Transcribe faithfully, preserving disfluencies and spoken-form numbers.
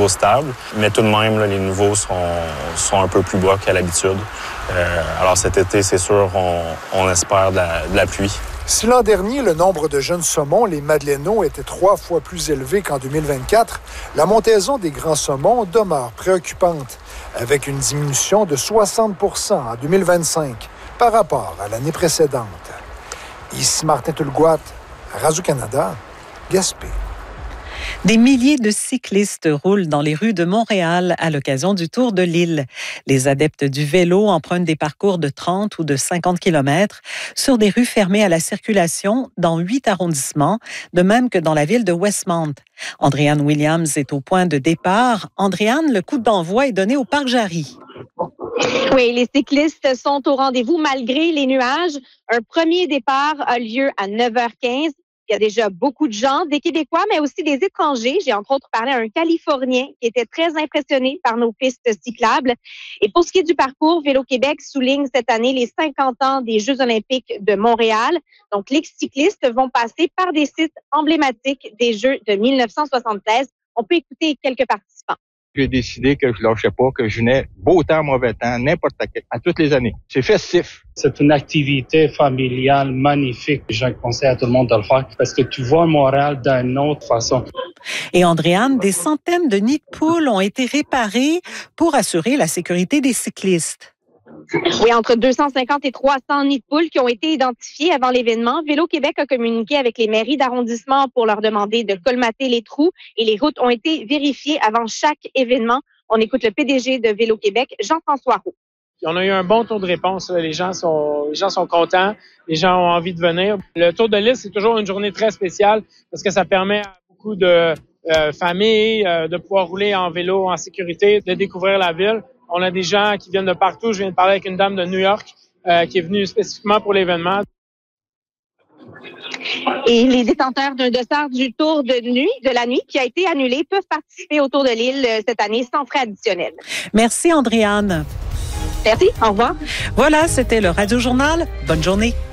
niveau stable. Mais tout de même, là, les niveaux sont, sont un peu plus bas qu'à l'habitude. Euh, alors cet été, c'est sûr, on, on espère de la, de la pluie. Si l'an dernier, le nombre de jeunes saumons, les madeleinots, était trois fois plus élevé qu'en deux mille vingt-quatre, la montaison des grands saumons demeure préoccupante, avec une diminution de soixante pour cent en deux mille vingt-cinq par rapport à l'année précédente. Ici Martin Tulgouat, Radio-Canada, Gaspé. Des milliers de cyclistes roulent dans les rues de Montréal à l'occasion du Tour de l'île. Les adeptes du vélo empruntent des parcours de trente ou de cinquante kilomètres sur des rues fermées à la circulation dans huit arrondissements, de même que dans la ville de Westmount. Andréane Williams est au point de départ. Andréane, le coup d'envoi est donné au Parc Jarry. Oui, les cyclistes sont au rendez-vous malgré les nuages. Un premier départ a lieu à neuf heures quinze. Il y a déjà beaucoup de gens, des Québécois, mais aussi des étrangers. J'ai entre autres parlé à un Californien qui était très impressionné par nos pistes cyclables. Et pour ce qui est du parcours, Vélo-Québec souligne cette année les cinquante ans des Jeux olympiques de Montréal. Donc, les cyclistes vont passer par des sites emblématiques des Jeux de mille neuf cent soixante-treize. On peut écouter quelques participants. J'ai décidé que je lâchais pas, que je venais beau temps, mauvais temps, n'importe quel, à toutes les années. C'est festif. C'est une activité familiale magnifique. Je conseille à tout le monde de le faire parce que tu vois Montréal d'une autre façon. Et Andréane, des centaines de nids de poules ont été réparés pour assurer la sécurité des cyclistes. Oui, entre deux cent cinquante et trois cents nids de poules qui ont été identifiés avant l'événement. Vélo-Québec a communiqué avec les mairies d'arrondissement pour leur demander de colmater les trous et les routes ont été vérifiées avant chaque événement. On écoute le P D G de Vélo-Québec, Jean-François Roux. On a eu un bon taux de réponse. Les gens sont, les gens sont contents. Les gens ont envie de venir. Le Tour de l'île, c'est toujours une journée très spéciale parce que ça permet à beaucoup de euh, familles euh, de pouvoir rouler en vélo en sécurité, de découvrir la ville. On a des gens qui viennent de partout. Je viens de parler avec une dame de New York euh, qui est venue spécifiquement pour l'événement. Et les détenteurs d'un dossard du Tour de nuit, de la nuit qui a été annulé peuvent participer au Tour de l'île cette année sans frais additionnels. Merci, Andréane. Merci, au revoir. Voilà, c'était le Radio Journal. Bonne journée.